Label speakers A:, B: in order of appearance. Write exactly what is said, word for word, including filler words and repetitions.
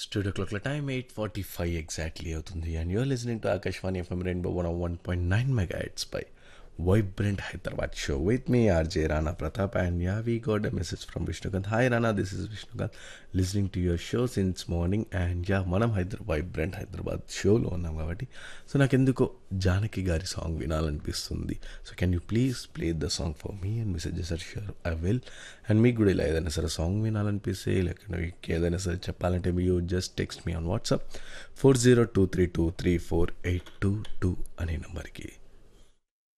A: Studio clock time eight forty-five exactly అవుతుంది and you're listening to Akashvani F M Rainbow one oh one point nine megahertz by Vibrant Hyderabad show with me R J Rana Pratap and yeah we got a message from Vishnukant. Hi Rana, this is Vishnukant listening to your show since morning and yeah మనం Hyderabad vibrant Hyderabad షోలో ఉన్నాం కాబట్టి so నాకు ఎందుకో జానకి గారి song వినాలనిపిస్తుంది. So can you please play the song for me and messages are sure I will. And మీకు కూడా ఇలా ఏదైనా సరే సాంగ్ వినాలనిపిస్తే లేకపోతే మీకు ఏదైనా సరే చెప్పాలంటే మీరు just text me on WhatsApp four zero two three two three four eight two two అనే నెంబర్కి.